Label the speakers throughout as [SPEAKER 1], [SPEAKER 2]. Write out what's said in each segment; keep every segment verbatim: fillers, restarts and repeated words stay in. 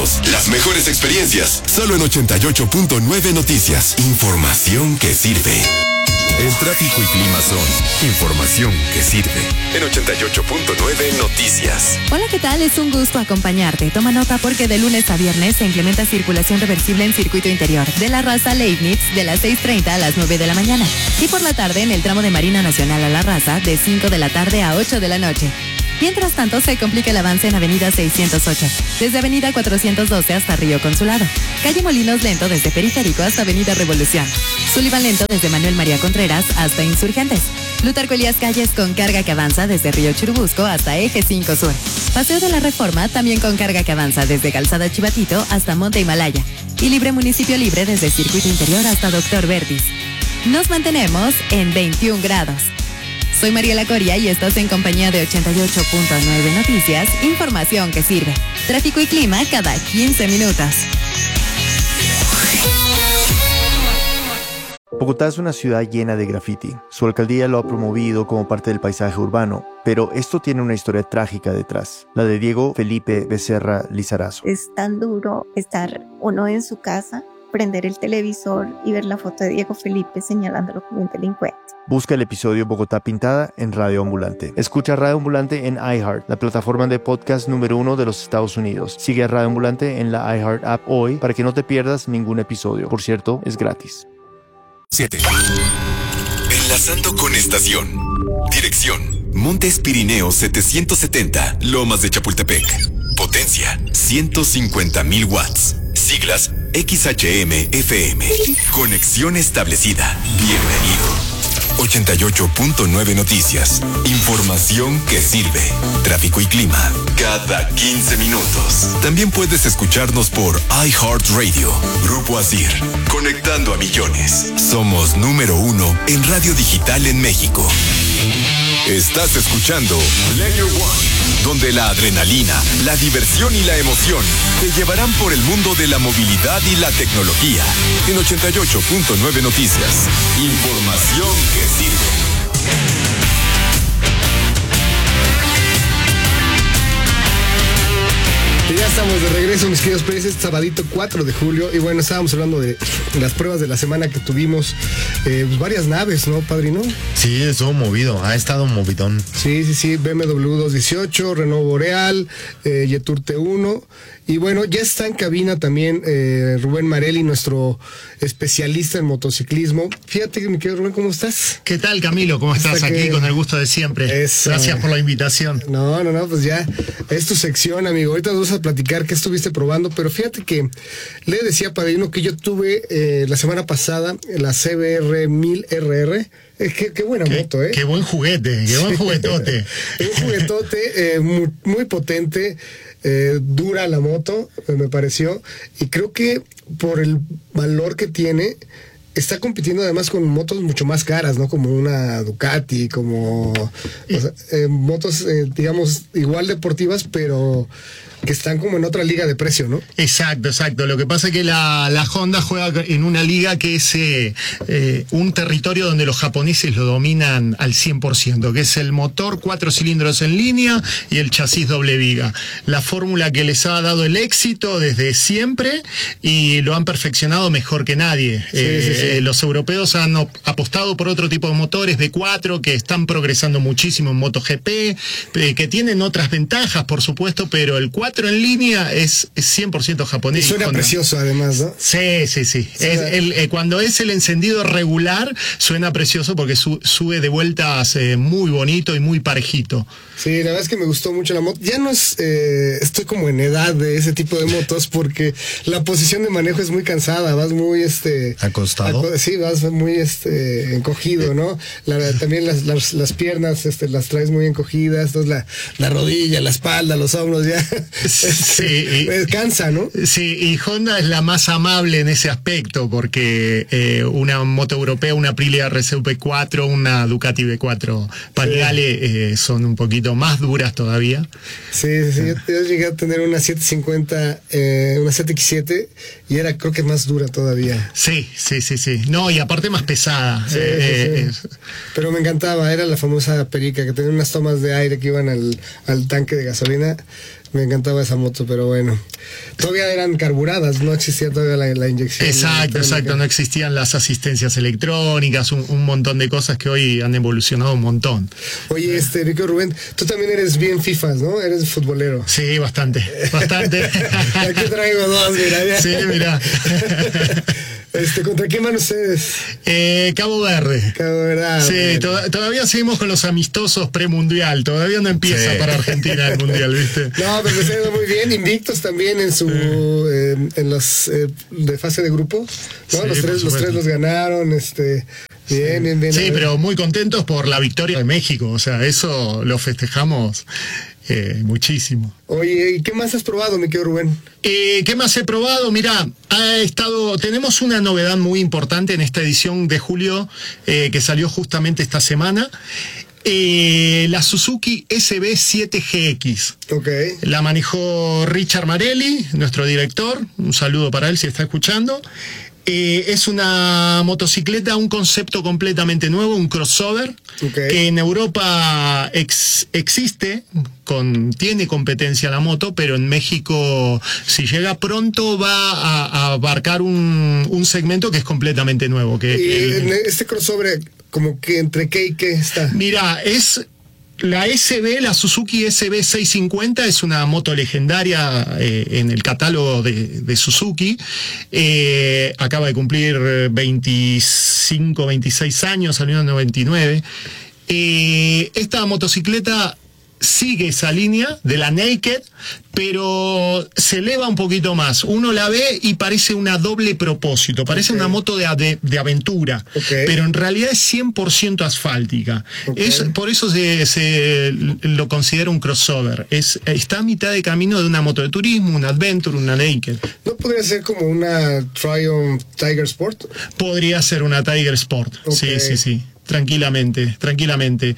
[SPEAKER 1] invitados, las mejores experiencias. Solo en ochenta y ocho punto nueve Noticias. Información que sirve. El tráfico y clima son información que sirve. En ochenta y ocho punto nueve Noticias.
[SPEAKER 2] Hola, ¿qué tal? Es un gusto acompañarte. Toma nota porque de lunes a viernes se implementa circulación reversible en circuito interior de la Raza Leibniz de las seis treinta a las nueve de la mañana. Y por la tarde en el tramo de Marina Nacional a la Raza de cinco de la tarde a ocho de la noche. Mientras tanto, se complica el avance en Avenida seiscientos ocho, desde Avenida cuatrocientos doce hasta Río Consulado. Calle Molinos lento desde Periférico hasta Avenida Revolución. Sullivan lento desde Manuel María Contreras hasta Insurgentes. Plutarco Elías Calles con carga que avanza desde Río Churubusco hasta Eje cinco Sur. Paseo de la Reforma también con carga que avanza desde Calzada Chivatito hasta Monte Himalaya. Y Libre Municipio Libre desde Circuito Interior hasta Doctor Vertis. Nos mantenemos en veintiún grados. Soy Mariela Coria y estás en compañía de ochenta y ocho punto nueve Noticias, información que sirve. Tráfico y clima cada quince minutos.
[SPEAKER 3] Bogotá es una ciudad llena de graffiti. Su alcaldía lo ha promovido como parte del paisaje urbano, pero esto tiene una historia trágica detrás, la de Diego Felipe Becerra Lizarazo.
[SPEAKER 4] Es tan duro estar uno en su casa, prender el televisor y ver la foto de Diego Felipe señalándolo como un delincuente.
[SPEAKER 3] Busca el episodio Bogotá Pintada en Radio Ambulante. Escucha Radio Ambulante en iHeart, la plataforma de podcast número uno de los Estados Unidos. Sigue a Radio Ambulante en la iHeart app hoy para que no te pierdas ningún episodio. Por cierto, es gratis.
[SPEAKER 1] siete. Enlazando con estación. Dirección: Montes Pirineos setecientos setenta, Lomas de Chapultepec. Potencia: ciento cincuenta mil watts. Siglas: X H M F M. Conexión establecida. Bienvenido. ochenta y ocho punto nueve Noticias. Información que sirve. Tráfico y clima cada quince minutos. También puedes escucharnos por iHeartRadio. Grupo Asir. Conectando a millones. Somos número uno en radio digital en México. Estás escuchando Player One, donde la adrenalina, la diversión y la emoción te llevarán por el mundo de la movilidad y la tecnología. En ochenta y ocho punto nueve Noticias. Información que sirve.
[SPEAKER 5] Ya estamos de regreso, mis queridos Pérez, este sabadito cuatro de julio. Y bueno, estábamos hablando de las pruebas de la semana que tuvimos. Eh, pues varias naves, ¿no, padrino?
[SPEAKER 6] Sí, estuvo movido, ha estado movidón.
[SPEAKER 5] Sí, sí, sí, B M W doscientos dieciocho, Renault Boreal, eh, Jetour T uno. Y bueno, ya está en cabina también eh, Rubén Marelli, nuestro especialista en motociclismo. Fíjate, mi querido Rubén, ¿cómo estás?
[SPEAKER 6] ¿Qué tal, Camilo? ¿Cómo estás?
[SPEAKER 5] Hasta
[SPEAKER 6] Aquí
[SPEAKER 5] que...
[SPEAKER 6] con el gusto de siempre.
[SPEAKER 5] Eso.
[SPEAKER 6] Gracias por la invitación.
[SPEAKER 5] No, no, no, pues ya es tu sección, amigo. Ahorita nos vamos a platicar qué estuviste probando, pero fíjate que le decía a Padrino que yo tuve eh, la semana pasada la C B R mil R R. Eh, qué, qué buena
[SPEAKER 6] qué,
[SPEAKER 5] moto, ¿eh?
[SPEAKER 6] Qué buen juguete, qué buen juguetote.
[SPEAKER 5] Un juguetote eh, muy, muy potente, eh, dura la moto, eh, me pareció, y creo que por el valor que tiene, está compitiendo además con motos mucho más caras, ¿no? Como una Ducati, como o sea, eh, motos, eh, digamos, igual deportivas, pero que están como en otra liga de precio, ¿no?
[SPEAKER 6] Exacto, exacto. Lo que pasa es que la, la Honda juega en una liga que es eh, eh, un territorio donde los japoneses lo dominan al cien por ciento, que es el motor cuatro cilindros en línea y el chasis doble viga. La fórmula que les ha dado el éxito desde siempre y lo han perfeccionado mejor que nadie.
[SPEAKER 5] Sí,
[SPEAKER 6] eh,
[SPEAKER 5] sí, sí.
[SPEAKER 6] Eh, los europeos han apostado por otro tipo de motores B cuatro que están progresando muchísimo en MotoGP, eh, que tienen otras ventajas, por supuesto, pero el cuatro en línea es, es cien por ciento japonés.
[SPEAKER 5] Y suena
[SPEAKER 6] Honda.
[SPEAKER 5] Precioso además, ¿no?
[SPEAKER 6] Sí, sí, sí.
[SPEAKER 5] Sí.
[SPEAKER 6] Es el, eh, cuando es el encendido regular, suena precioso porque su, sube de vueltas eh, muy bonito y muy parejito.
[SPEAKER 5] Sí, la verdad es que me gustó mucho la moto. Ya no es, eh, estoy como en edad de ese tipo de motos porque la posición de manejo es muy cansada, vas muy, este...
[SPEAKER 6] ¿Acostado?
[SPEAKER 5] Aco sí, vas muy, este, encogido, ¿no? La, también las, las, las piernas, este, las traes muy encogidas, entonces la, la rodilla, la espalda, los hombros, ya...
[SPEAKER 6] Sí, y,
[SPEAKER 5] cansa, ¿no?
[SPEAKER 6] Sí, y Honda es la más amable en ese aspecto porque eh, una moto europea, una Aprilia R C V cuatro, una Ducati B cuatro Panigale sí. eh, son un poquito más duras todavía.
[SPEAKER 5] Sí, sí, sí. Yo, yo llegué a tener una setecientos cincuenta, eh, una Z X siete y era creo que más dura todavía.
[SPEAKER 6] Sí, sí, sí, sí. No, y aparte más pesada.
[SPEAKER 5] Sí,
[SPEAKER 6] eh,
[SPEAKER 5] sí, sí. Pero me encantaba, era la famosa perica que tenía unas tomas de aire que iban al, al tanque de gasolina. Me encantaba esa moto, pero bueno. Todavía eran carburadas, no existía todavía la, la inyección.
[SPEAKER 6] Exacto, exacto. No existían las asistencias electrónicas, un, un montón de cosas que hoy han evolucionado un montón.
[SPEAKER 5] Oye, este, Rico Rubén, tú también eres bien FIFAs, ¿no? Eres futbolero.
[SPEAKER 6] Sí, bastante, bastante.
[SPEAKER 5] Aquí traigo dos, mira. Ya.
[SPEAKER 6] Sí, mira.
[SPEAKER 5] Este, ¿contra quién van ustedes?
[SPEAKER 6] Eh, Cabo Verde.
[SPEAKER 5] Cabo Verde.
[SPEAKER 6] Sí, to todavía seguimos con los amistosos premundial. Todavía no empieza sí. para Argentina el mundial, ¿viste?
[SPEAKER 5] No, pero se ha ido muy bien. Invictos también en su eh, en los eh, de fase de grupo. ¿No? Sí, los tres, los tres los ganaron. Este. Bien,
[SPEAKER 6] sí.
[SPEAKER 5] bien, bien.
[SPEAKER 6] Sí, pero muy contentos por la victoria de México. O sea, eso lo festejamos eh, muchísimo.
[SPEAKER 5] Oye, ¿y qué más has probado, mi querido Rubén?
[SPEAKER 6] Eh, ¿Qué más he probado? Mira, ha estado, tenemos una novedad muy importante en esta edición de julio eh, que salió justamente esta semana. Eh, la Suzuki S B siete G X.
[SPEAKER 5] Okay.
[SPEAKER 6] La manejó Richard Marelli, nuestro director. Un saludo para él si está escuchando. Eh, es una motocicleta, un concepto completamente nuevo, un crossover, okay. que en Europa ex, existe, con, tiene competencia la moto, pero en México, si llega pronto, va a, a abarcar un, un segmento que es completamente nuevo. Que
[SPEAKER 5] ¿Y
[SPEAKER 6] el,
[SPEAKER 5] en este crossover, como que entre qué y qué está?
[SPEAKER 6] Mira, es... La S B, la Suzuki S B seiscientos cincuenta, es una moto legendaria eh, en el catálogo de, de Suzuki. Eh, acaba de cumplir veinticinco, veintiséis años, salió en el noventa y nueve. Eh, esta motocicleta sigue esa línea de la Naked, pero se eleva un poquito más. Uno la ve y parece una doble propósito, parece okay. una moto de, de, de aventura, okay. pero en realidad es cien por ciento asfáltica. Okay. Es, por eso se, se lo considera un crossover. Es, está a mitad de camino de una moto de turismo, una Adventure, una Naked.
[SPEAKER 5] ¿No podría ser como una Triumph Tiger Sport?
[SPEAKER 6] Podría ser una Tiger Sport, okay. sí, sí, sí. Tranquilamente, tranquilamente.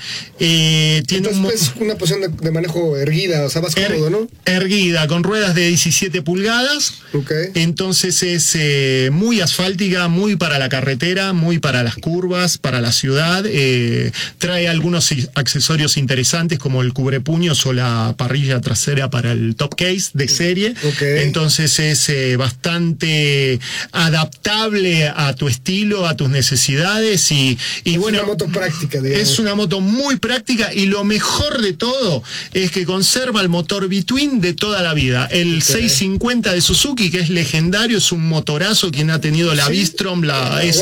[SPEAKER 6] Eh, tiene
[SPEAKER 5] Entonces un... es una posición de, de manejo erguida, o sea, más cómodo, er, ¿no?
[SPEAKER 6] Erguida, con ruedas de diecisiete pulgadas.
[SPEAKER 5] Okay.
[SPEAKER 6] Entonces es eh, muy asfáltica, muy para la carretera, muy para las curvas, para la ciudad. Eh, trae algunos accesorios interesantes como el cubrepuños o la parrilla trasera para el top case de serie.
[SPEAKER 5] Okay.
[SPEAKER 6] Entonces es eh, bastante adaptable a tu estilo, a tus necesidades y, y bueno,
[SPEAKER 5] una moto práctica, digamos.
[SPEAKER 6] Es una moto muy práctica y lo mejor de todo es que conserva el motor B-Twin de toda la vida. El okay. seiscientos cincuenta de Suzuki, que es legendario, es un motorazo. Quien ha tenido la sí. Bistrom, la S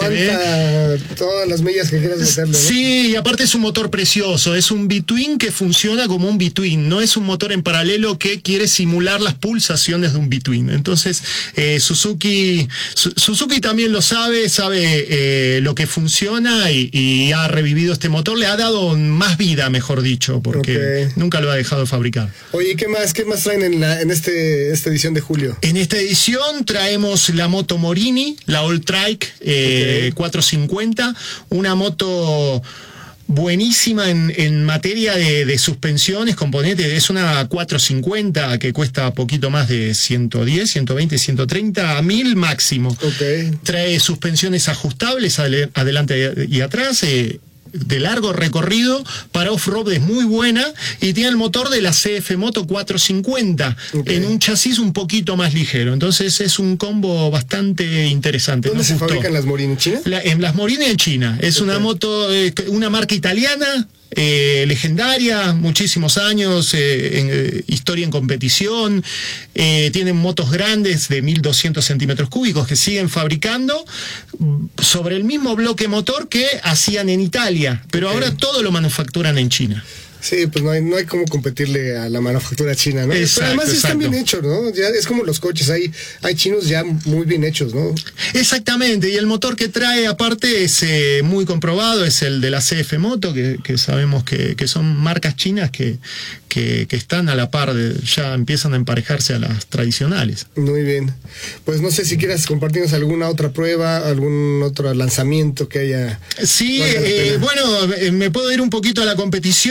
[SPEAKER 6] B.
[SPEAKER 5] Todas las millas que quieras meterle, ¿no?
[SPEAKER 6] Sí, y aparte es un motor precioso. Es un B-Twin que funciona como un B-Twin. No es un motor en paralelo que quiere simular las pulsaciones de un B-Twin. Entonces, eh, Suzuki, Su Suzuki también lo sabe, sabe eh, lo que funciona y, y y ha revivido este motor, le ha dado más vida, mejor dicho, porque okay. nunca lo ha dejado de fabricar.
[SPEAKER 5] Oye, ¿qué más, qué más traen en, la, en este, esta edición de julio?
[SPEAKER 6] En esta edición traemos la moto Morini, la All Trike eh, okay. cuatrocientos cincuenta, una moto buenísima en, en materia de, de suspensiones, componentes. Es una cuatrocientos cincuenta que cuesta poquito más de ciento diez, ciento veinte, ciento treinta, a mil máximo.
[SPEAKER 5] Okay.
[SPEAKER 6] Trae suspensiones ajustables adelante y atrás, eh, de largo recorrido, para off-road es muy buena y tiene el motor de la C F Moto cuatrocientos cincuenta okay. en un chasis un poquito más ligero. Entonces es un combo bastante interesante.
[SPEAKER 5] ¿Dónde se
[SPEAKER 6] gustó.
[SPEAKER 5] fabrican las Morini? ¿En China?
[SPEAKER 6] La, en las Morini en China. Es okay. una moto, eh, una marca italiana, Eh, legendaria, muchísimos años, eh, en, eh, historia en competición, eh, tienen motos grandes de mil doscientos centímetros cúbicos que siguen fabricando sobre el mismo bloque motor que hacían en Italia, pero okay. ahora todo lo manufacturan en China.
[SPEAKER 5] Sí, pues no hay, no hay cómo competirle a la manufactura china, ¿no?
[SPEAKER 6] Exacto,
[SPEAKER 5] pero además
[SPEAKER 6] exacto.
[SPEAKER 5] están bien hechos, ¿no? Ya es como los coches, hay, hay chinos ya muy bien hechos, ¿no?
[SPEAKER 6] Exactamente, y el motor que trae aparte es eh, muy comprobado, es el de la C F Moto, que, que sabemos que, que son marcas chinas que, que, que están a la par, de, ya empiezan a emparejarse a las tradicionales.
[SPEAKER 5] Muy bien, pues no sé si quieras compartirnos alguna otra prueba, algún otro lanzamiento que haya.
[SPEAKER 6] Sí, eh, bueno, me puedo ir un poquito a la competición. Eh,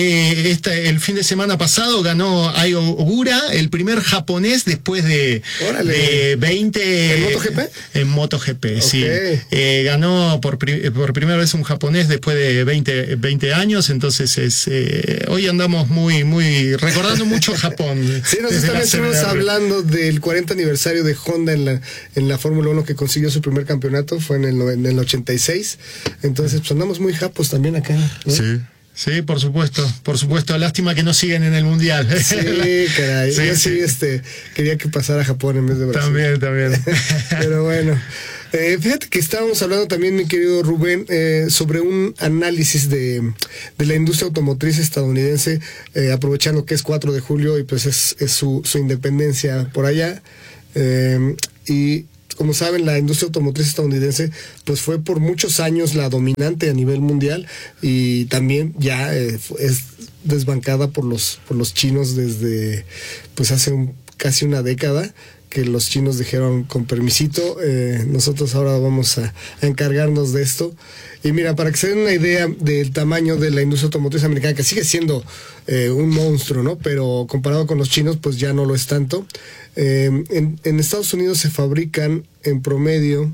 [SPEAKER 6] eh, este, el fin de semana pasado ganó Ai Ogura, el primer japonés después de, de veinte...
[SPEAKER 5] ¿En MotoGP?
[SPEAKER 6] En MotoGP,
[SPEAKER 5] okay.
[SPEAKER 6] sí. Eh, ganó por, pri, por primera vez un japonés después de veinte, veinte años, entonces es eh, hoy andamos muy, muy recordando mucho Japón.
[SPEAKER 5] Sí, nosotros también estuvimos hablando del cuarenta aniversario de Honda en la, en la Fórmula uno, que consiguió su primer campeonato, fue en el, en el ochenta y seis, entonces pues andamos muy japos también acá, ¿no?
[SPEAKER 6] Sí. Sí, por supuesto, por supuesto. Lástima que no siguen en el Mundial.
[SPEAKER 5] Sí, caray. Sí, yo sí, sí, este, quería que pasara Japón en vez de Brasil.
[SPEAKER 6] También, también.
[SPEAKER 5] Pero bueno, eh, fíjate que estábamos hablando también, mi querido Rubén, eh, sobre un análisis de, de la industria automotriz estadounidense, eh, aprovechando que es cuatro de julio y pues es, es su, su independencia por allá. Eh, y como saben, la industria automotriz estadounidense pues fue por muchos años la dominante a nivel mundial y también ya eh, es desbancada por los por los chinos desde pues hace un, casi una década, que los chinos dijeron con permisito, eh, nosotros ahora vamos a, a encargarnos de esto. Y mira, para que se den una idea del tamaño de la industria automotriz americana, que sigue siendo eh, un monstruo, ¿no? Pero comparado con los chinos, pues ya no lo es tanto. Eh, en, en Estados Unidos se fabrican en promedio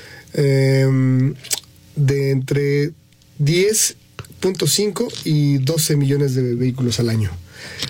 [SPEAKER 5] eh, de entre diez punto cinco y doce millones de vehículos al año.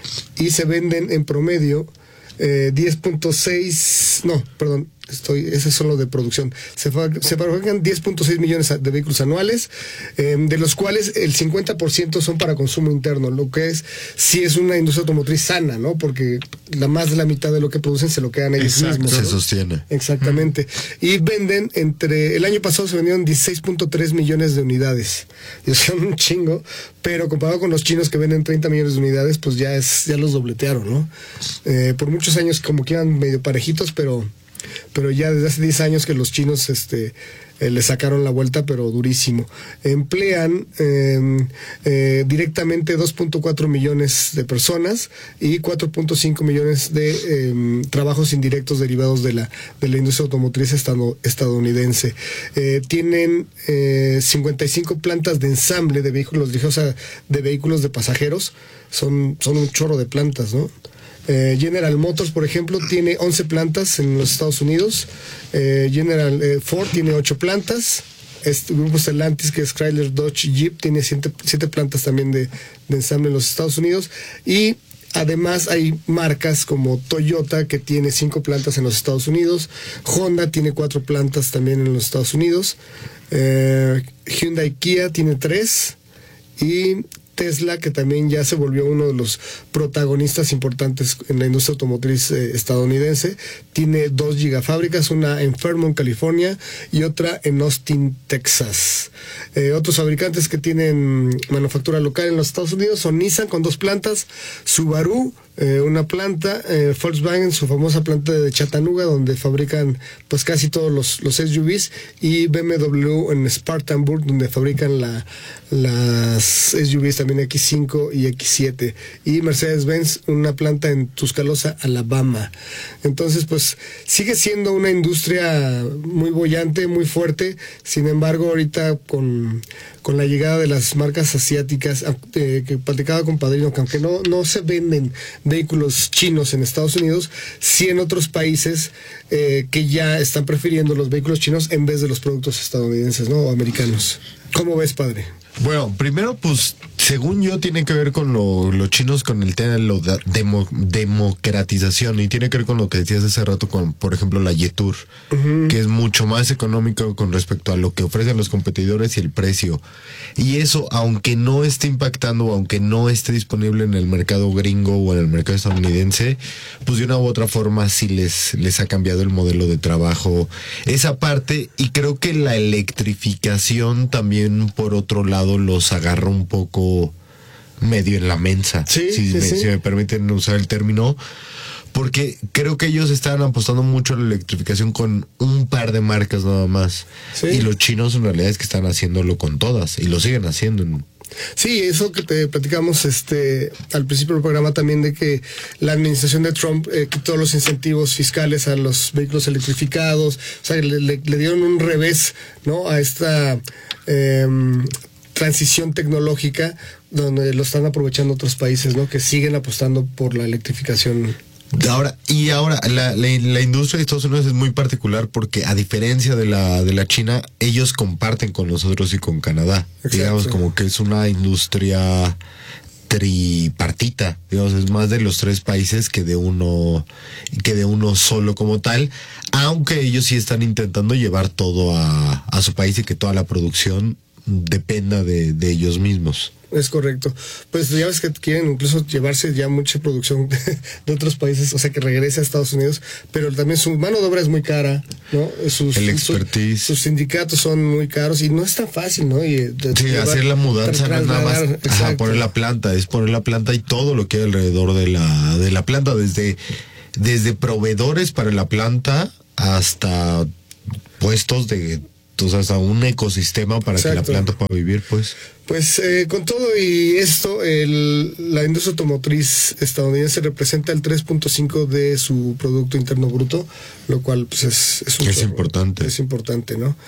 [SPEAKER 5] Y se venden en promedio eh, diez punto seis, no, perdón, estoy, ese es solo de producción. Se, se fabrican diez punto seis millones de vehículos anuales, eh, de los cuales el cincuenta por ciento son para consumo interno, lo que es, sí es una industria automotriz sana, ¿no? Porque la más de la mitad de lo que producen se lo quedan ellos
[SPEAKER 6] Exacto,
[SPEAKER 5] mismos, ¿no?
[SPEAKER 3] Se sostiene.
[SPEAKER 5] Exactamente. Mm. Y venden entre, el año pasado se vendieron dieciséis punto tres millones de unidades. Y son un chingo, pero comparado con los chinos que venden treinta millones de unidades, pues ya es, ya los dobletearon, ¿no? Eh, por muchos años como que iban medio parejitos, pero pero ya desde hace diez años que los chinos este eh, le sacaron la vuelta, pero durísimo. Emplean eh, eh, directamente dos punto cuatro millones de personas y cuatro punto cinco millones de eh, trabajos indirectos derivados de la de la industria automotriz estado, estadounidense. Eh, tienen eh, cincuenta y cinco plantas de ensamble de vehículos ligeros, o sea, de vehículos de pasajeros. Son, son un chorro de plantas, ¿no? Eh, General Motors, por ejemplo, tiene once plantas en los Estados Unidos. Eh, General eh, Ford tiene ocho plantas. Este grupo Stellantis, que es Chrysler, Dodge, Jeep, tiene siete, siete plantas también de, de ensamble en los Estados Unidos. Y además hay marcas como Toyota, que tiene cinco plantas en los Estados Unidos. Honda tiene cuatro plantas también en los Estados Unidos. Eh, Hyundai Kia tiene tres. Y Tesla, que también ya se volvió uno de los protagonistas importantes en la industria automotriz eh, estadounidense, tiene dos gigafábricas, una en Fremont, California, y otra en Austin, Texas. Eh, otros fabricantes que tienen manufactura local en los Estados Unidos son Nissan, con dos plantas, Subaru, eh, una planta, eh, Volkswagen, su famosa planta de Chattanooga, donde fabrican pues casi todos los, los S U Vs, y B M W en Spartanburg, donde fabrican la, las S U Vs también equis cinco y equis siete, y Mercedes-Benz, una planta en Tuscaloosa, Alabama. Entonces pues sigue siendo una industria muy bollante, muy fuerte. Sin embargo, ahorita con, con la llegada de las marcas asiáticas, eh, que platicaba con Padrino, que aunque no, no se venden vehículos chinos en Estados Unidos, sí en otros países eh, que ya están prefiriendo los vehículos chinos en vez de los productos estadounidenses, ¿no? O americanos. ¿Cómo ves, padre?
[SPEAKER 3] Bueno, primero, pues, según yo, tiene que ver con lo, los chinos, con el tema de la demo, democratización, y tiene que ver con lo que decías hace rato con, por ejemplo, la Yetur, uh-huh. que es mucho más económico con respecto a lo que ofrecen los competidores y el precio. Y eso, aunque no esté impactando, aunque no esté disponible en el mercado gringo o en el mercado estadounidense, pues de una u otra forma sí les, les ha cambiado el modelo de trabajo, esa parte, y creo que la electrificación también, por otro lado, los agarra un poco medio en la mensa,
[SPEAKER 5] sí,
[SPEAKER 3] si,
[SPEAKER 5] sí,
[SPEAKER 3] me,
[SPEAKER 5] sí.
[SPEAKER 3] si me permiten usar el término, porque creo que ellos están apostando mucho a la electrificación con un par de marcas nada más, sí. y los chinos en realidad es que están haciéndolo con todas, y lo siguen haciendo.
[SPEAKER 5] Sí, eso que te platicamos este al principio del programa también, de que la administración de Trump eh, quitó los incentivos fiscales a los vehículos electrificados, o sea, le, le, le dieron un revés, ¿no? A esta eh, transición tecnológica donde lo están aprovechando otros países, ¿no? Que siguen apostando por la electrificación.
[SPEAKER 7] Ahora, y ahora, la, la, la industria de Estados Unidos es muy particular porque, a diferencia de la de la China, ellos comparten con nosotros y con Canadá. Exacto. Digamos, como que es una industria tripartita, digamos, es más de los tres países que de uno que de uno solo como tal, aunque ellos sí están intentando llevar todo a, a su país y que toda la producción dependa de, de ellos mismos.
[SPEAKER 5] Es correcto. Pues ya ves que quieren incluso llevarse ya mucha producción de otros países, o sea, que regrese a Estados Unidos, pero también su mano de obra es muy cara, ¿no? Sus,
[SPEAKER 7] El expertise.
[SPEAKER 5] Sus, sus sindicatos son muy caros y no es tan fácil, ¿no? Y de,
[SPEAKER 7] sí, llevar, hacer la mudanza no es nada más ajá, poner la planta, es poner la planta y todo lo que hay alrededor de la, de la planta, desde, desde proveedores para la planta hasta puestos de... Entonces, hasta un ecosistema para Exacto. que la planta pueda vivir, pues.
[SPEAKER 5] Pues eh, con todo y esto, el, la industria automotriz estadounidense representa el tres punto cinco de su Producto Interno Bruto, lo cual pues es, es, un
[SPEAKER 7] es
[SPEAKER 5] chorro,
[SPEAKER 7] importante.
[SPEAKER 5] Es importante, ¿no?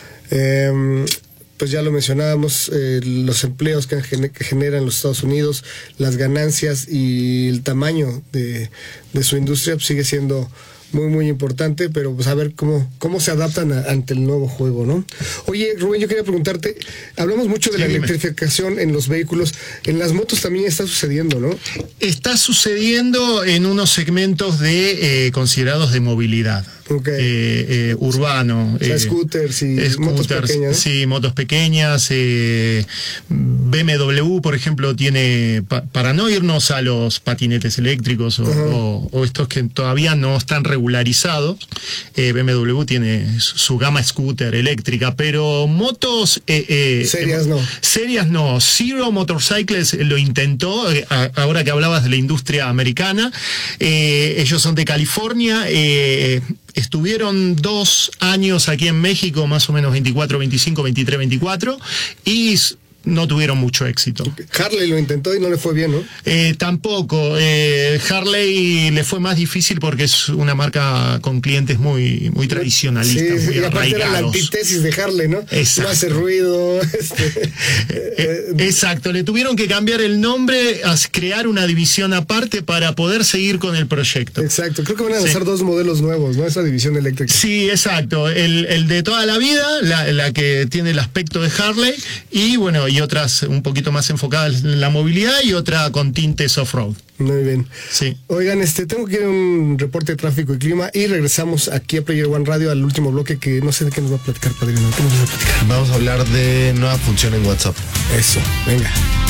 [SPEAKER 5] Eh, pues ya lo mencionábamos, eh, los empleos que, que generan los Estados Unidos, las ganancias y el tamaño de, de su industria pues, sigue siendo muy, muy importante, pero pues a ver cómo, cómo se adaptan a, ante el nuevo juego, ¿no? Oye, Rubén, yo quería preguntarte, hablamos mucho de sí, la dime. electrificación en los vehículos, en las motos también está sucediendo, ¿no?
[SPEAKER 6] Está sucediendo en unos segmentos de eh, considerados de movilidad. Okay. Eh, eh, urbano.
[SPEAKER 5] O sea,
[SPEAKER 6] eh,
[SPEAKER 5] scooters y
[SPEAKER 6] scooters,
[SPEAKER 5] motos pequeñas.
[SPEAKER 6] Sí, motos pequeñas. Eh, B M W, por ejemplo, tiene, pa, para no irnos a los patinetes eléctricos o, uh-huh. o, o estos que todavía no están regularizados, eh, B M W tiene su gama scooter eléctrica, pero motos... Eh, eh,
[SPEAKER 5] serias no.
[SPEAKER 6] Serias no. Zero Motorcycles lo intentó, eh, a, ahora que hablabas de la industria americana. Eh, ellos son de California, eh, estuvieron dos años aquí en México, más o menos veinticuatro, veinticinco, veintitrés, veinticuatro, y no tuvieron mucho éxito.
[SPEAKER 5] Harley lo intentó y no le fue bien, ¿no?
[SPEAKER 6] Eh, tampoco. Eh, Harley le fue más difícil porque es una marca con clientes muy, muy tradicionalistas, sí, muy
[SPEAKER 5] y aparte
[SPEAKER 6] arraigados.
[SPEAKER 5] Era la antítesis de Harley, ¿no?
[SPEAKER 6] Exacto.
[SPEAKER 5] No hace ruido. Este,
[SPEAKER 6] eh, Exacto. Le tuvieron que cambiar el nombre, a crear una división aparte para poder seguir con el proyecto.
[SPEAKER 5] Exacto. Creo que van a lanzar sí. dos modelos nuevos, ¿no? Esa división eléctrica.
[SPEAKER 6] Sí, exacto. El, el de toda la vida, la, la que tiene el aspecto de Harley, y bueno, y otras un poquito más enfocadas en la movilidad y otra con tintes off-road.
[SPEAKER 5] Muy bien.
[SPEAKER 6] Sí.
[SPEAKER 5] Oigan, este, tengo que ir a un reporte de tráfico y clima y regresamos aquí a Player One Radio al último bloque que no sé de qué nos va a platicar, padrino. ¿Qué nos va a platicar?
[SPEAKER 7] Vamos a hablar de nueva función en WhatsApp.
[SPEAKER 5] Eso, venga.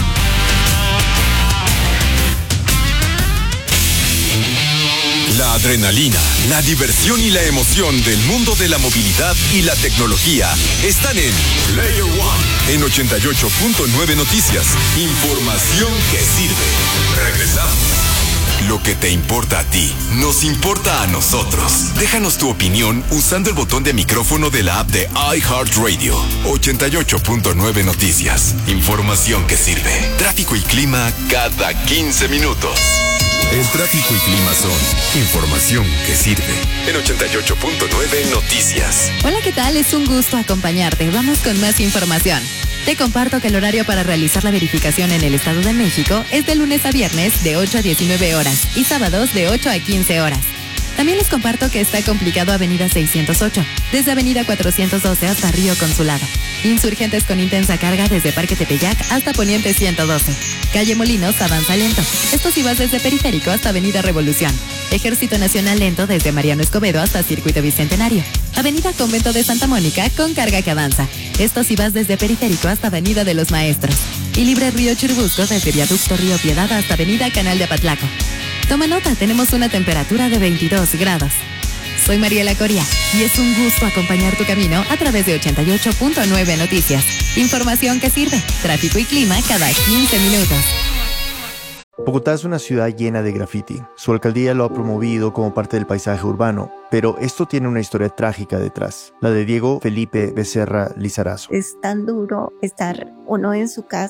[SPEAKER 1] La adrenalina, la diversión y la emoción del mundo de la movilidad y la tecnología están en Player One, en ochenta y ocho punto nueve Noticias. Información que sirve. Regresamos. Lo que te importa a ti, nos importa a nosotros. Déjanos tu opinión usando el botón de micrófono de la app de iHeartRadio. ochenta y ocho punto nueve Noticias. Información que sirve. Tráfico y clima cada quince minutos. El tráfico y clima son información que sirve. En ochenta y ocho punto nueve Noticias.
[SPEAKER 2] Hola, ¿qué tal? Es un gusto acompañarte. Vamos con más información. Te comparto que el horario para realizar la verificación en el Estado de México es de lunes a viernes de ocho a diecinueve horas y sábados de ocho a quince horas. También les comparto que está complicado Avenida seiscientos ocho, desde Avenida cuatrocientos doce hasta Río Consulado. Insurgentes con intensa carga desde Parque Tepeyac hasta Poniente ciento doce. Calle Molinos avanza lento. Esto si vas desde Periférico hasta Avenida Revolución. Ejército Nacional lento desde Mariano Escobedo hasta Circuito Bicentenario. Avenida Convento de Santa Mónica con carga que avanza. Esto si vas desde Periférico hasta Avenida de los Maestros. Y libre Río Churubusco desde Viaducto Río Piedad hasta Avenida Canal de Apatlaco. Toma nota, tenemos una temperatura de veintidós grados. Soy Mariela Coria y es un gusto acompañar tu camino a través de ochenta y ocho punto nueve Noticias. Información que sirve, tráfico y clima cada quince minutos.
[SPEAKER 3] Bogotá es una ciudad llena de graffiti. Su alcaldía lo ha promovido como parte del paisaje urbano, pero esto tiene una historia trágica detrás, la de Diego Felipe Becerra Lizarazo.
[SPEAKER 4] Es tan duro estar uno en su casa,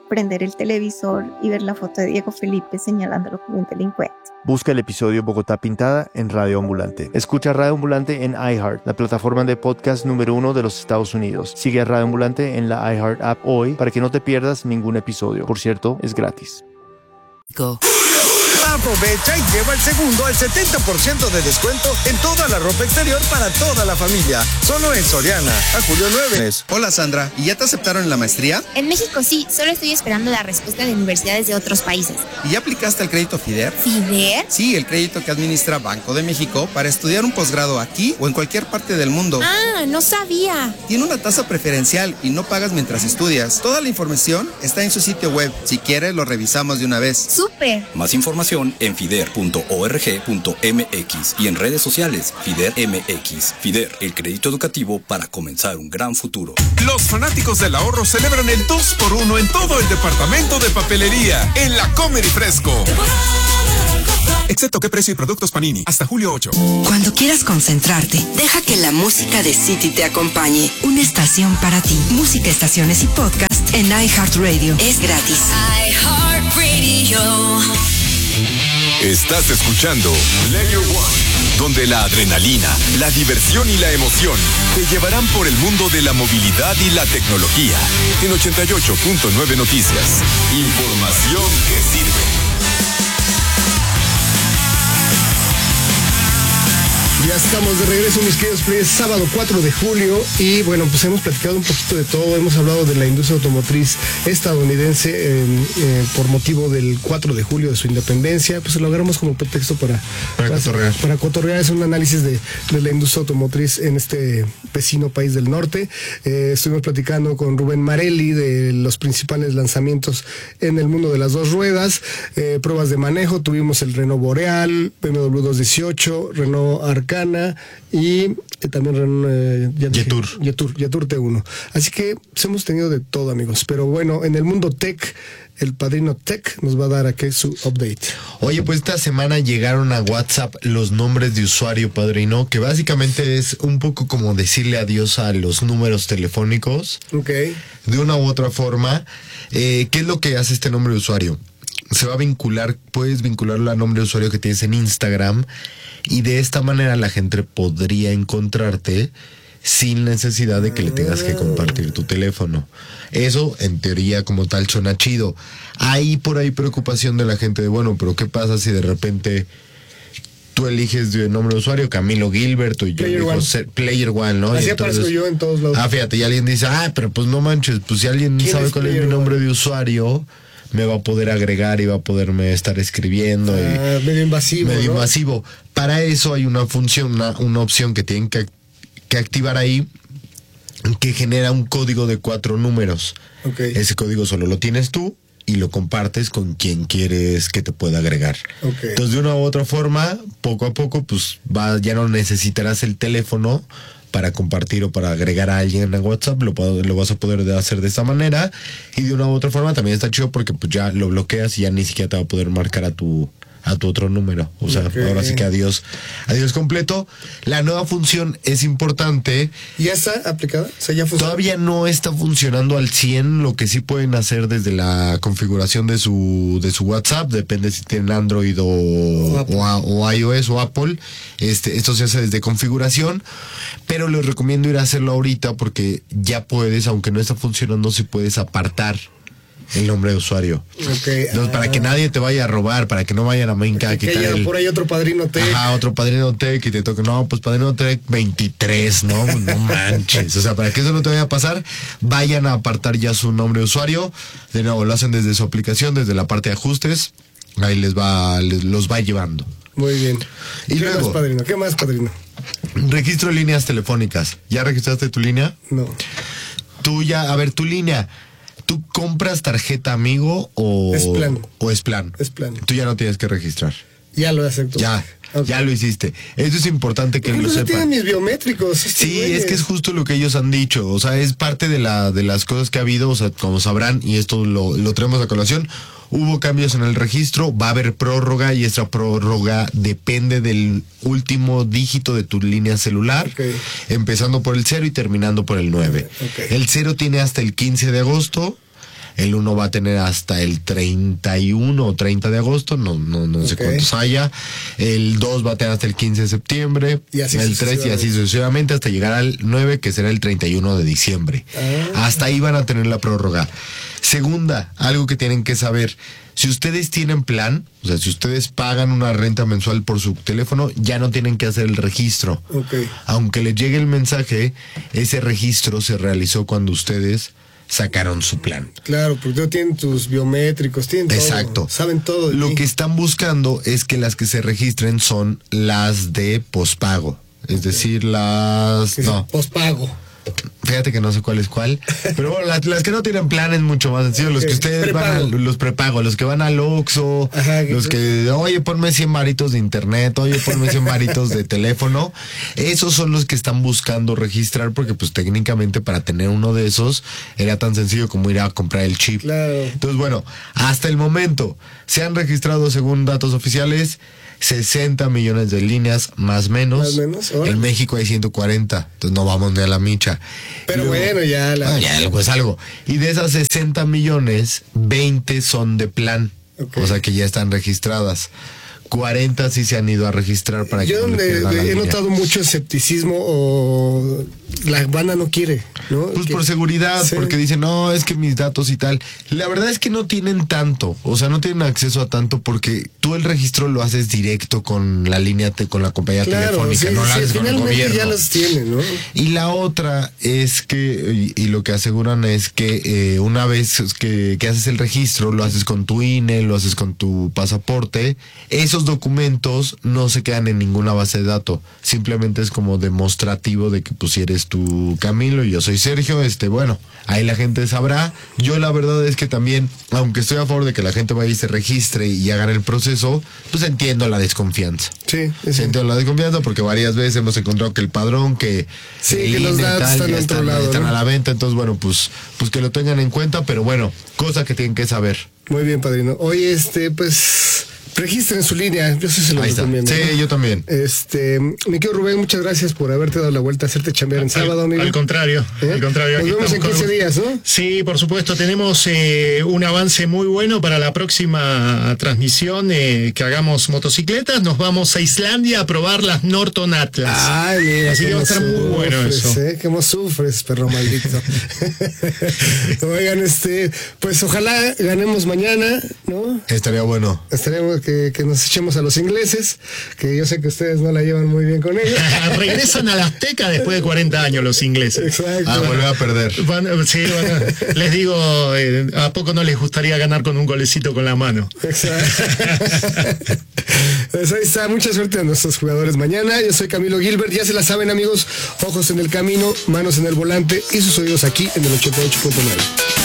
[SPEAKER 4] prender el televisor y ver la foto de Diego Felipe señalándolo como un delincuente.
[SPEAKER 3] Busca el episodio Bogotá Pintada en Radio Ambulante. Escucha Radio Ambulante en iHeart, la plataforma de podcast número uno de los Estados Unidos. Sigue a Radio Ambulante en la iHeart app hoy para que no te pierdas ningún episodio. Por cierto, es gratis.
[SPEAKER 8] Go. Aprovecha y lleva el segundo al setenta por ciento de descuento en toda la ropa exterior para toda la familia. Solo en Soriana, a julio nueve.
[SPEAKER 9] Hola Sandra, ¿y ya te aceptaron en la maestría?
[SPEAKER 10] En México sí, solo estoy esperando la respuesta de universidades de otros países.
[SPEAKER 9] ¿Y ya aplicaste el crédito FIDER?
[SPEAKER 10] ¿FIDER?
[SPEAKER 9] Sí, el crédito que administra Banco de México para estudiar un posgrado aquí o en cualquier parte del mundo.
[SPEAKER 10] Ah, no sabía.
[SPEAKER 9] Tiene una tasa preferencial y no pagas mientras estudias. Toda la información está en su sitio web. Si quieres, lo revisamos de una vez.
[SPEAKER 10] ¡Súper!
[SPEAKER 11] Más información en fider punto org punto m x y en redes sociales FIDER M X. FIDER, el crédito educativo para comenzar un gran futuro.
[SPEAKER 12] Los fanáticos del ahorro celebran el dos por uno en todo el departamento de papelería en la Comer y Fresco. Excepto qué precio y productos Panini. Hasta julio ocho.
[SPEAKER 13] Cuando quieras concentrarte, deja que la música de City te acompañe. Una estación para ti. Música, estaciones y podcast en iHeartRadio. Es gratis.
[SPEAKER 1] iHeartRadio. Estás escuchando Layer One, donde la adrenalina, la diversión y la emoción te llevarán por el mundo de la movilidad y la tecnología. En ochenta y ocho punto nueve Noticias. Información que sirve.
[SPEAKER 5] Ya estamos de regreso, mis queridos players, sábado cuatro de julio, y bueno, pues hemos platicado un poquito de todo. Hemos hablado de la industria automotriz estadounidense eh, eh, por motivo del cuatro de julio de su independencia. Pues lo agarramos como pretexto para,
[SPEAKER 7] para, para cotorrear.
[SPEAKER 5] Para cotorrear, es un análisis de, de la industria automotriz en este vecino país del norte. Eh, estuvimos platicando con Rubén Marelli de los principales lanzamientos en el mundo de las dos ruedas, eh, pruebas de manejo. Tuvimos el Renault Boreal, B M W doscientos dieciocho, Renault Arcana y eh, también eh, ya dije,
[SPEAKER 7] Yetur.
[SPEAKER 5] Yetur, Yetur T uno. Así que pues, hemos tenido de todo, amigos. Pero bueno, en el mundo tech, el Padrino Tech nos va a dar aquí su update.
[SPEAKER 7] Oye, pues esta semana llegaron a WhatsApp los nombres de usuario, Padrino, que básicamente es un poco como decirle adiós a los números telefónicos.
[SPEAKER 5] Ok.
[SPEAKER 7] De una u otra forma. Eh, ¿Qué es lo que hace este nombre de usuario? Se va a vincular, puedes vincularlo al nombre de usuario que tienes en Instagram, y de esta manera la gente podría encontrarte sin necesidad de que le tengas que compartir tu teléfono. Eso, en teoría, como tal, suena chido. Hay por ahí preocupación de la gente de, bueno, pero ¿qué pasa si de repente tú eliges de nombre de usuario Camilo Gilbert o yo
[SPEAKER 5] Player
[SPEAKER 7] elijo
[SPEAKER 5] One.
[SPEAKER 7] ser Player One, ¿no?
[SPEAKER 5] Así
[SPEAKER 7] Y entonces,
[SPEAKER 5] aparezco yo en todos lados.
[SPEAKER 7] Ah, fíjate, y alguien dice, ah, pero pues no manches, pues si alguien sabe cuál es mi nombre de usuario, me va a poder agregar y va a poderme estar escribiendo.
[SPEAKER 5] Ah,
[SPEAKER 7] y
[SPEAKER 5] medio invasivo,
[SPEAKER 7] medio
[SPEAKER 5] ¿no?
[SPEAKER 7] invasivo. Para eso hay una función, una, una opción que tienen que, que activar ahí, que genera un código de cuatro números.
[SPEAKER 5] Okay.
[SPEAKER 7] Ese código solo lo tienes tú y lo compartes con quien quieres que te pueda agregar.
[SPEAKER 5] Okay.
[SPEAKER 7] Entonces, de una u otra forma, poco a poco, pues va, ya no necesitarás el teléfono para compartir o para agregar a alguien a WhatsApp. Lo, lo vas a poder hacer de esta manera, y de una u otra forma también está chido porque pues ya lo bloqueas y ya ni siquiera te va a poder marcar a tu a tu otro número. O sea, okay. Ahora sí que adiós, adiós completo. La nueva función es importante.
[SPEAKER 5] ¿Ya está aplicada? O sea, ¿ya funciona?
[SPEAKER 7] Todavía no está funcionando al cien. Lo que sí pueden hacer desde la configuración de su de su WhatsApp, depende si tienen Android o, o, o, o iOS o Apple. Este, esto se hace desde configuración, pero les recomiendo ir a hacerlo ahorita porque ya puedes, aunque no está funcionando, si puedes apartar el nombre de usuario.
[SPEAKER 5] Okay.
[SPEAKER 7] Entonces,
[SPEAKER 5] ah.
[SPEAKER 7] para que nadie te vaya a robar, para que no vayan a Minca a quitar
[SPEAKER 5] que haya
[SPEAKER 7] el...
[SPEAKER 5] por ahí otro Padrino Tech.
[SPEAKER 7] Ajá, otro Padrino Tech y te toque, no, pues Padrino Tech veintitrés, no, no manches. O sea, para que eso no te vaya a pasar, vayan a apartar ya su nombre de usuario. De nuevo, lo hacen desde su aplicación, desde la parte de ajustes. Ahí les va, les, los va llevando.
[SPEAKER 5] Muy bien.
[SPEAKER 7] Y
[SPEAKER 5] ¿Qué
[SPEAKER 7] luego,
[SPEAKER 5] más, Padrino? ¿Qué más, Padrino?
[SPEAKER 7] Registro de líneas telefónicas. ¿Ya registraste tu línea?
[SPEAKER 5] No.
[SPEAKER 7] Tú ya, a ver, tu línea... ¿Tú compras tarjeta amigo o
[SPEAKER 5] es plan?
[SPEAKER 7] O es plan.
[SPEAKER 5] Es plan.
[SPEAKER 7] Tú ya no tienes que registrar.
[SPEAKER 5] Ya lo acepto.
[SPEAKER 7] Ya, okay. Ya lo hiciste. Eso es importante que lo sepan.
[SPEAKER 5] tienen mis biométricos.
[SPEAKER 7] Sí, es que es justo lo que ellos han dicho. O sea, es parte de la de las cosas que ha habido. O sea, como sabrán, y esto lo, lo traemos a colación, hubo cambios en el registro, va a haber prórroga y esta prórroga depende del último dígito de tu línea celular,
[SPEAKER 5] okay.
[SPEAKER 7] Empezando por el cero y terminando por el nueve.
[SPEAKER 5] Okay.
[SPEAKER 7] El cero tiene hasta el quince de agosto. El uno va a tener hasta el treinta y uno o treinta de agosto, no, no, no sé okay. cuántos haya. El dos va a tener hasta el quince de septiembre.
[SPEAKER 5] Y así
[SPEAKER 7] el tres y así sucesivamente hasta llegar al nueve, que será el treinta y uno de diciembre. Ah. Hasta ahí van a tener la prórroga. Segunda, algo que tienen que saber. Si ustedes tienen plan, o sea, si ustedes pagan una renta mensual por su teléfono, ya no tienen que hacer el registro.
[SPEAKER 5] Okay.
[SPEAKER 7] Aunque les llegue el mensaje, ese registro se realizó cuando ustedes sacaron su plan.
[SPEAKER 5] Claro, porque no tienen tus biométricos, tienen todo.
[SPEAKER 7] Exacto.
[SPEAKER 5] Saben todo.
[SPEAKER 7] Lo
[SPEAKER 5] ti.
[SPEAKER 7] que están buscando es que las que se registren son las de pospago. Es decir, las... No.
[SPEAKER 5] Pospago.
[SPEAKER 7] Fíjate que no sé cuál es cuál. Pero bueno, las, las que no tienen plan es mucho más sencillo. Los que ustedes prepago. van a, los prepagos, los que van al Oxxo, Ajá, los que, oye, ponme cien varitos de internet, oye, ponme cien varitos de teléfono. Esos son los que están buscando registrar, porque pues técnicamente para tener uno de esos era tan sencillo como ir a comprar el chip.
[SPEAKER 5] Claro.
[SPEAKER 7] Entonces, bueno, hasta el momento se han registrado, según datos oficiales, sesenta millones de líneas, más menos.
[SPEAKER 5] Más menos.
[SPEAKER 7] En México hay ciento cuarenta, entonces no vamos ni a la micha.
[SPEAKER 5] Pero luego, bueno, ya la...
[SPEAKER 7] bueno, ya pues algo. Y de esas sesenta millones, veinte son de plan. Okay. O sea que ya están registradas. cuarenta sí se han ido a registrar para que
[SPEAKER 5] yo
[SPEAKER 7] no
[SPEAKER 5] le,
[SPEAKER 7] le
[SPEAKER 5] he notado mucho escepticismo, o la banda no quiere, ¿no?
[SPEAKER 7] Pues
[SPEAKER 5] que,
[SPEAKER 7] por seguridad, sí. Porque dicen, no, es que mis datos y tal. La verdad es que no tienen tanto, o sea, no tienen acceso a tanto, porque tú el registro lo haces directo con la línea, te, con la compañía
[SPEAKER 5] claro,
[SPEAKER 7] telefónica,
[SPEAKER 5] sí,
[SPEAKER 7] no
[SPEAKER 5] sí,
[SPEAKER 7] la haces con el gobierno.
[SPEAKER 5] Ya los tienen, ¿no?
[SPEAKER 7] Y la otra es que, y, y lo que aseguran es que eh, una vez que, que haces el registro, lo haces con tu I N E, lo haces con tu pasaporte, esos documentos no se quedan en ninguna base de datos, simplemente es como demostrativo de que pues si eres tú Camilo y yo soy Sergio, este bueno, ahí la gente sabrá. Yo la verdad es que también, aunque estoy a favor de que la gente vaya y se registre y hagan el proceso, pues entiendo la desconfianza.
[SPEAKER 5] Sí, sí.
[SPEAKER 7] Entiendo la desconfianza porque varias veces hemos encontrado que el padrón, que
[SPEAKER 5] sí, que los datos están,
[SPEAKER 7] ya están,
[SPEAKER 5] lado,
[SPEAKER 7] están
[SPEAKER 5] ¿no?
[SPEAKER 7] a la venta, entonces bueno, pues, pues que lo tengan en cuenta, pero bueno, cosa que tienen que saber.
[SPEAKER 5] Muy bien, padrino. Oye, este, pues... registren su línea, yo sí se lo recomiendo.
[SPEAKER 7] Sí, ¿no? Yo también.
[SPEAKER 5] Este, mi querido Rubén, muchas gracias por haberte dado la vuelta a hacerte chambear en sábado, amigo.
[SPEAKER 6] Al contrario, ¿Eh? al contrario.
[SPEAKER 5] Nos vemos en quince
[SPEAKER 6] con...
[SPEAKER 5] días, ¿no?
[SPEAKER 6] Sí, por supuesto, tenemos eh, un avance muy bueno para la próxima transmisión eh, que hagamos motocicletas. Nos vamos a Islandia a probar las Norton Atlas.
[SPEAKER 5] Ay, mira,
[SPEAKER 6] así que va a estar muy bueno eso.
[SPEAKER 5] ¿eh? ¿Cómo sufres, perro maldito? Oigan, este, pues ojalá ganemos mañana, ¿no?
[SPEAKER 7] Estaría bueno.
[SPEAKER 5] Estaríamos Que, que nos echemos a los ingleses, que yo sé que ustedes no la llevan muy bien con ellos.
[SPEAKER 6] Regresan a la Azteca después de cuarenta años los ingleses.
[SPEAKER 5] Exacto.
[SPEAKER 7] Ah, volver a perder.
[SPEAKER 6] Van, sí, van a, les digo, eh, ¿a poco no les gustaría ganar con un golecito con la mano?
[SPEAKER 5] Exacto. Pues ahí está, mucha suerte a nuestros jugadores mañana. Yo soy Camilo Gilbert, ya se la saben, amigos, ojos en el camino, manos en el volante y sus oídos aquí en el ochenta y ocho punto nueve.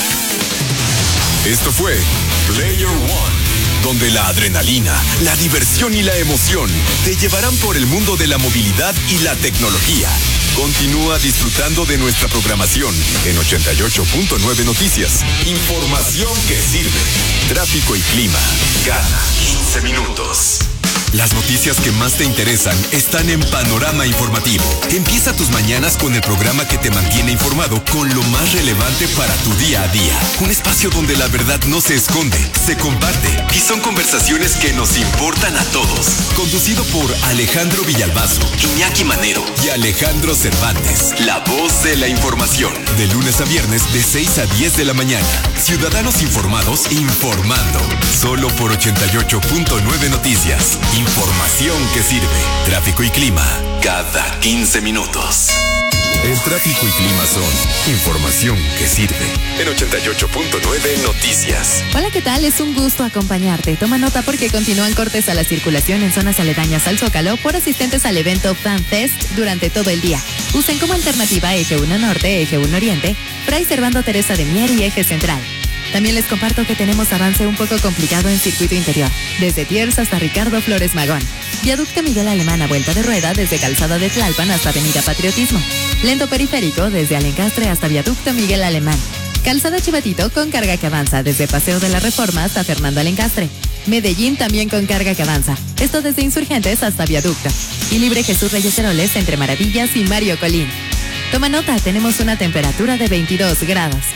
[SPEAKER 1] Esto fue Player One, donde la adrenalina, la diversión y la emoción te llevarán por el mundo de la movilidad y la tecnología. Continúa disfrutando de nuestra programación en ochenta y ocho punto nueve Noticias. Información que sirve. Tráfico y clima cada quince minutos. Las noticias que más te interesan están en Panorama Informativo. Empieza tus mañanas con el programa que te mantiene informado con lo más relevante para tu día a día. Un espacio donde la verdad no se esconde, se comparte y son conversaciones que nos importan a todos. Conducido por Alejandro Villalbazo, Iñaki Manero y Alejandro Cervantes. La voz de la información. De lunes a viernes de seis a diez de la mañana. Ciudadanos informados informando. Solo por ochenta y ocho punto nueve Noticias. Información que sirve. Tráfico y clima cada quince minutos. El tráfico y clima son información que sirve. En ochenta y ocho punto nueve Noticias.
[SPEAKER 2] Hola, ¿qué tal? Es un gusto acompañarte. Toma nota porque continúan cortes a la circulación en zonas aledañas al Zócalo por asistentes al evento Fan Fest durante todo el día. Usen como alternativa Eje uno Norte, Eje uno Oriente, Fray Servando Teresa de Mier y Eje Central. También les comparto que tenemos avance un poco complicado en circuito interior, desde Tiers hasta Ricardo Flores Magón. Viaducto Miguel Alemán a vuelta de rueda desde Calzada de Tlalpan hasta Avenida Patriotismo. Lento periférico desde Alencastre hasta Viaducto Miguel Alemán. Calzada Chivatito con carga que avanza desde Paseo de la Reforma hasta Fernando Alencastre. Medellín también con carga que avanza, esto desde Insurgentes hasta Viaducto. Y Libre Jesús Reyes Heroles entre Maravillas y Mario Colín. Toma nota, tenemos una temperatura de veintidós grados.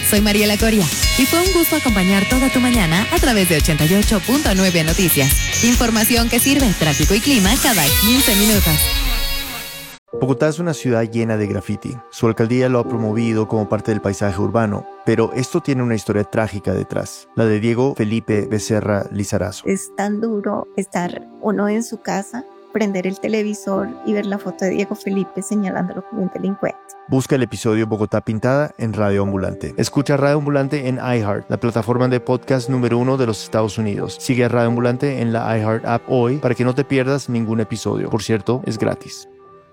[SPEAKER 2] Soy Mariela Coria y fue un gusto acompañar toda tu mañana a través de ochenta y ocho punto nueve Noticias. Información que sirve, tráfico y clima cada quince minutos.
[SPEAKER 3] Bogotá es una ciudad llena de graffiti. Su alcaldía lo ha promovido como parte del paisaje urbano, pero esto tiene una historia trágica detrás, la de Diego Felipe Becerra Lizarazo.
[SPEAKER 4] Es tan duro estar uno en su casa, prender el televisor y ver la foto de Diego Felipe señalándolo como un delincuente.
[SPEAKER 3] Busca el episodio Bogotá Pintada en Radio Ambulante. Escucha Radio Ambulante en iHeart, la plataforma de podcast número uno de los Estados Unidos. Sigue a Radio Ambulante en la iHeart app hoy para que no te pierdas ningún episodio. Por cierto, es gratis.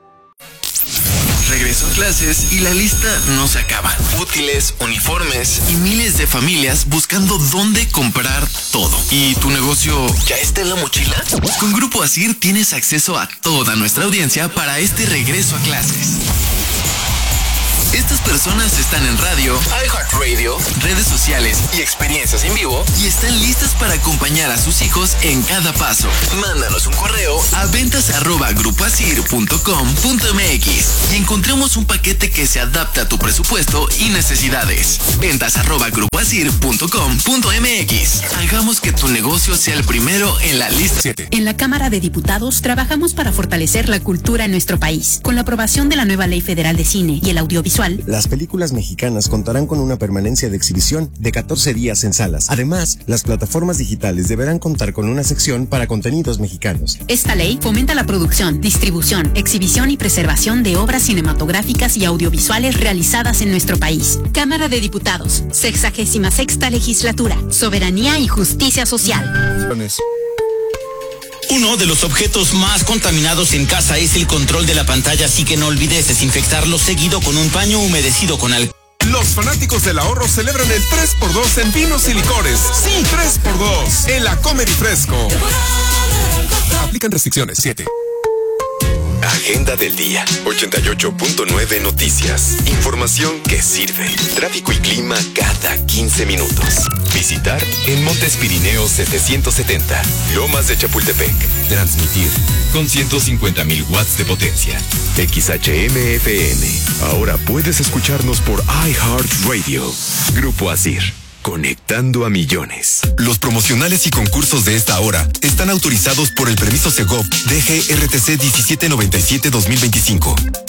[SPEAKER 14] Regreso a clases y la lista no se acaba. Útiles, uniformes y miles de familias buscando dónde comprar todo. ¿Y tu negocio ya está en la mochila? Con Grupo Asir tienes acceso a toda nuestra audiencia para este regreso a clases. Estas personas están en radio, iHeartRadio, redes sociales y experiencias en vivo y están listas para acompañar a sus hijos en cada paso. Mándanos un correo a ventas arroba grupoasir punto com punto mx y encontremos un paquete que se adapte a tu presupuesto y necesidades. Ventas arroba grupoasir punto com punto mx. Hagamos que tu negocio sea el primero en la lista. siete.
[SPEAKER 15] En la Cámara de Diputados trabajamos para fortalecer la cultura en nuestro país. Con la aprobación de la nueva Ley Federal de Cine y el Audiovisual,
[SPEAKER 16] las películas mexicanas contarán con una permanencia de exhibición de catorce días en salas. Además, las plataformas digitales deberán contar con una sección para contenidos mexicanos.
[SPEAKER 15] Esta ley fomenta la producción, distribución, exhibición y preservación de obras cinematográficas y audiovisuales realizadas en nuestro país. Cámara de Diputados, sexagésima sexta legislatura, soberanía y justicia social.
[SPEAKER 17] Uno de los objetos más contaminados en casa es el control de la pantalla, así que no olvides desinfectarlo seguido con un paño humedecido con alcohol.
[SPEAKER 12] Los fanáticos del ahorro celebran el tres por dos en vinos y licores. Sí, tres por dos en la Comer y Fresco. Aplican restricciones. siete.
[SPEAKER 1] Agenda del día. ochenta y ocho punto nueve Noticias. Información que sirve. Tráfico y clima cada quince minutos. Visitar en Montes Pirineos setecientos setenta. Lomas de Chapultepec. Transmitir con ciento cincuenta mil watts de potencia. X H M F M. Ahora puedes escucharnos por iHeartRadio. Grupo Asir. Conectando a millones. Los promocionales y concursos de esta hora están autorizados por el permiso Segov D G R T C diecisiete noventa y siete dos mil veinticinco.